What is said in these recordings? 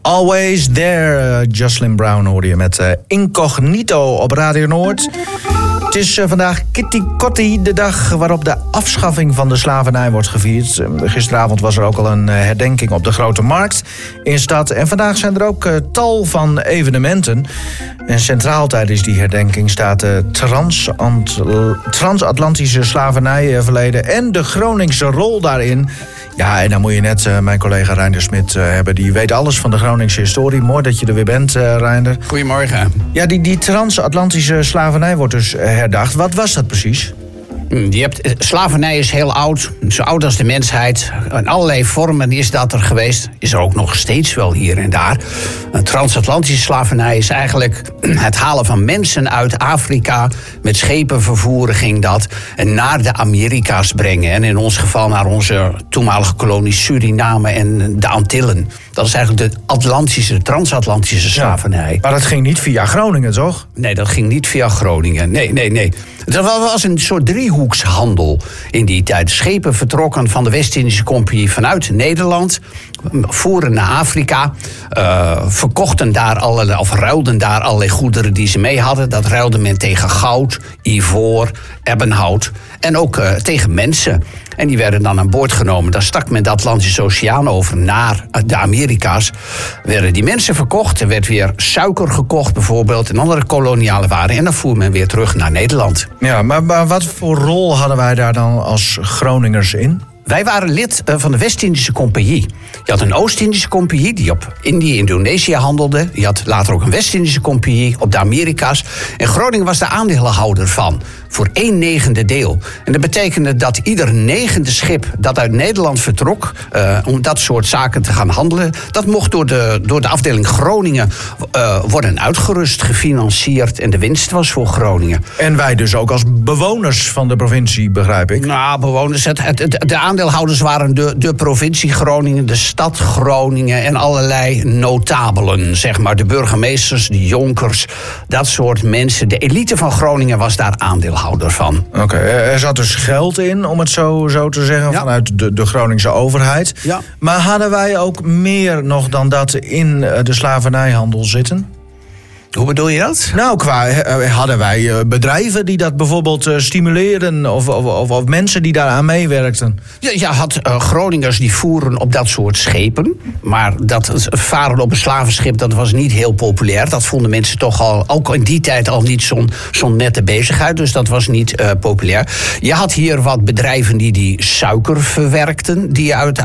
Always There, Jocelyn Brown hoorde je met Incognito op Radio Noord. Het is vandaag Kitty Kotti, de dag waarop de afschaffing van de slavernij wordt gevierd. Gisteravond was er ook al een herdenking op de Grote Markt in stad. En vandaag zijn er ook tal van evenementen. En centraal tijdens die herdenking staat de transatlantische slavernijverleden en de Groningse rol daarin. Ja, en dan moet je net mijn collega Reinder Smit hebben. Die weet alles van de Groningse historie. Mooi dat je er weer bent, Reinder. Goedemorgen. Ja, die transatlantische slavernij wordt dus herdacht. Wat was dat precies? Slavernij is heel oud, zo oud als de mensheid. In allerlei vormen is dat er geweest. Is er ook nog steeds wel hier en daar. Een transatlantische slavernij is eigenlijk het halen van mensen uit Afrika. Met schepen vervoeren ging dat. En naar de Amerika's brengen. En in ons geval naar onze toenmalige kolonie Suriname en de Antillen. Dat is eigenlijk de transatlantische slavernij. Ja, maar dat ging niet via Groningen, toch? Nee, dat ging niet via Groningen. Nee. Het was een soort driehoekshandel in die tijd. Schepen vertrokken van de West-Indische Compagnie vanuit Nederland, voeren naar Afrika, verkochten daar ruilden daar allerlei goederen die ze mee hadden. Dat ruilde men tegen goud, ivoor, ebbenhout en ook tegen mensen. En die werden dan aan boord genomen. Dan stak men de Atlantische Oceaan over naar de Amerika's. Werden die mensen verkocht. Er werd weer suiker gekocht bijvoorbeeld en andere koloniale waren. En dan voer men weer terug naar Nederland. Ja, maar wat voor rol hadden wij daar dan als Groningers in? Wij waren lid van de West-Indische Compagnie. Je had een Oost-Indische Compagnie die op Indonesië handelde. Je had later ook een West-Indische Compagnie op de Amerika's. En Groningen was de aandeelhouder van. Voor 1/9 deel. En dat betekende dat ieder 9e schip dat uit Nederland vertrok om dat soort zaken te gaan handelen, dat mocht door de afdeling Groningen worden uitgerust, gefinancierd. En de winst was voor Groningen. En wij dus ook als bewoners van de provincie, begrijp ik? Nou, bewoners. De aandeelhouders waren de provincie Groningen, de stad Groningen en allerlei notabelen, zeg maar. De burgemeesters, de jonkers, dat soort mensen. De elite van Groningen was daar aandeelhouder van. Oké, er zat dus geld in, om het zo te zeggen, ja, vanuit de Groningse overheid. Ja. Maar hadden wij ook meer nog dan dat in de slavernijhandel zitten? Hoe bedoel je dat? Nou, hadden wij bedrijven die dat bijvoorbeeld stimuleren of mensen die daaraan meewerkten? Ja, je had Groningers die voeren op dat soort schepen. Maar dat varen op een slavenschip, dat was niet heel populair. Dat vonden mensen toch al, ook in die tijd al niet zo'n nette bezigheid. Dus dat was niet populair. Je had hier wat bedrijven die suiker verwerkten, die uit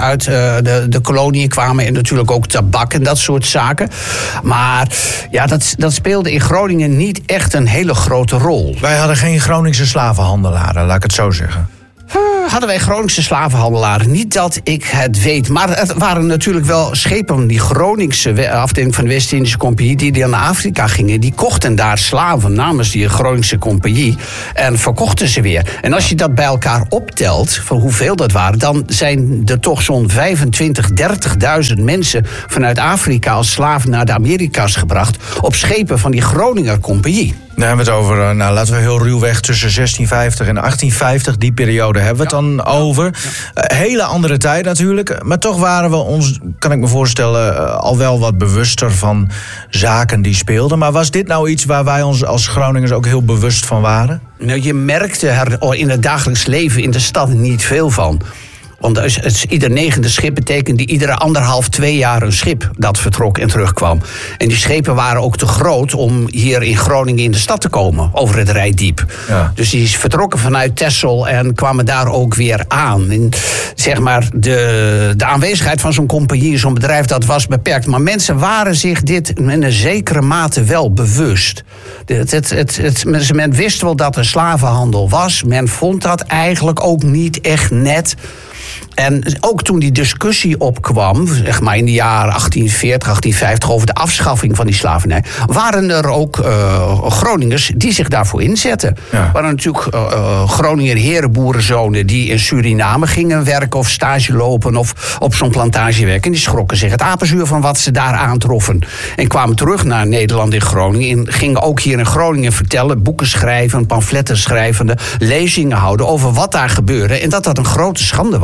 de koloniën kwamen. En natuurlijk ook tabak en dat soort zaken. Maar ja, dat speelde in Groningen niet echt een hele grote rol. Wij hadden geen Groningse slavenhandelaren, laat ik het zo zeggen. Hadden wij Groningse slavenhandelaren? Niet dat ik het weet. Maar het waren natuurlijk wel schepen, die Groningse afdeling van de West-Indische Compagnie, die naar Afrika gingen. Die kochten daar slaven namens die Groningse Compagnie en verkochten ze weer. En als je dat bij elkaar optelt, van hoeveel dat waren, dan zijn er toch zo'n 25.000-30.000 mensen vanuit Afrika als slaven naar de Amerika's gebracht op schepen van die Groninger Compagnie. Dan hebben we het over, laten we heel ruwweg tussen 1650 en 1850, die periode hebben we het dan over. Hele andere tijd natuurlijk, maar toch waren we ons, kan ik me voorstellen, al wel wat bewuster van zaken die speelden. Maar was dit nou iets waar wij ons als Groningers ook heel bewust van waren? Nou, je merkte er in het dagelijks leven in de stad niet veel van. Want ieder 9e schip betekende iedere 1,5-2 jaar een schip dat vertrok en terugkwam. En die schepen waren ook te groot om hier in Groningen in de stad te komen, over het Reitdiep. Ja. Dus die vertrokken vanuit Texel en kwamen daar ook weer aan. En zeg maar, de aanwezigheid van zo'n compagnie, zo'n bedrijf, dat was beperkt. Maar mensen waren zich dit in een zekere mate wel bewust. Men wist wel dat er slavenhandel was. Men vond dat eigenlijk ook niet echt net. En ook toen die discussie opkwam, zeg maar in de jaren 1840, 1850... over de afschaffing van die slavernij, waren er ook Groningers die zich daarvoor inzetten. Ja. Er waren natuurlijk Groninger herenboerenzonen die in Suriname gingen werken of stage lopen of op zo'n plantage werken. En die schrokken zich het apenzuur van wat ze daar aantroffen. En kwamen terug naar Nederland in Groningen en gingen ook hier in Groningen vertellen, boeken schrijven, pamfletten schrijven, lezingen houden over wat daar gebeurde en dat dat een grote schande was.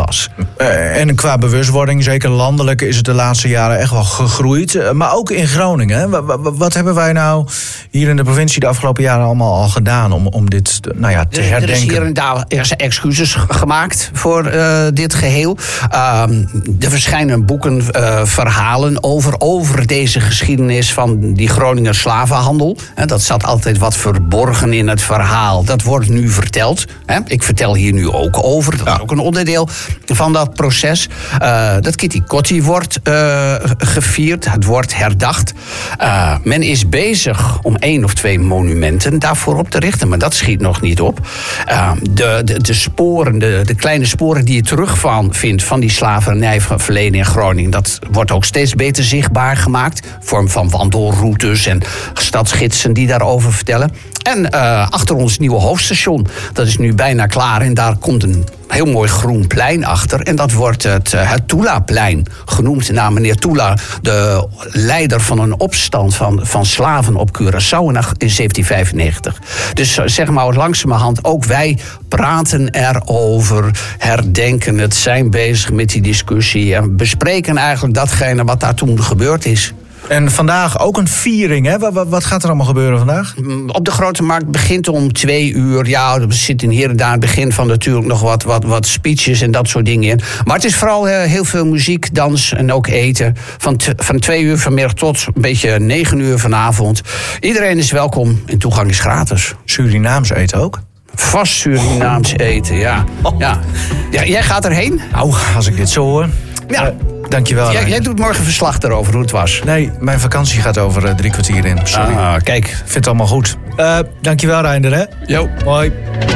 En qua bewustwording, zeker landelijk, is het de laatste jaren echt wel gegroeid. Maar ook in Groningen. Wat hebben wij nou hier in de provincie de afgelopen jaren allemaal al gedaan om dit te herdenken? Er is hier en daar excuses gemaakt voor dit geheel. Er verschijnen boeken, verhalen over deze geschiedenis van die Groninger slavenhandel. Dat zat altijd wat verborgen in het verhaal. Dat wordt nu verteld. Ik vertel hier nu ook over. Dat is ook een onderdeel van dat proces. Dat Kitty Kotti wordt gevierd. Het wordt herdacht. Men is bezig om 1 of 2 monumenten daarvoor op te richten. Maar dat schiet nog niet op. De sporen, de kleine sporen die je terugvindt van die slavernijverleden in Groningen. Dat wordt ook steeds beter zichtbaar gemaakt. In vorm van wandelroutes en stadsgidsen die daarover vertellen. En achter ons nieuwe hoofdstation. Dat is nu bijna klaar en daar komt een heel mooi groen plein achter. En dat wordt het Toelaplein genoemd naar meneer Toela, de leider van een opstand van slaven op Curaçao in 1795. Dus zeg maar langzamerhand, ook wij praten erover, herdenken het, zijn bezig met die discussie en bespreken eigenlijk datgene wat daar toen gebeurd is. En vandaag ook een viering, hè? Wat gaat er allemaal gebeuren vandaag? Op de Grote Markt begint om 2 uur. Ja, er zitten hier en daar aan het begin van natuurlijk nog wat speeches en dat soort dingen in. Maar het is vooral heel veel muziek, dans en ook eten. Van 2 uur vanmiddag tot een beetje 9 uur vanavond. Iedereen is welkom en toegang is gratis. Surinaams eten ook? Vast Surinaams eten, ja. Ja. Jij gaat erheen? Nou, als ik dit zo hoor. Ja. Dankjewel. Jij doet morgen verslag erover hoe het was. Nee, mijn vakantie gaat over 3 kwartier in. Sorry. Kijk. Ik vind het allemaal goed. Dankjewel, Reinder, hè? Jo. Hoi.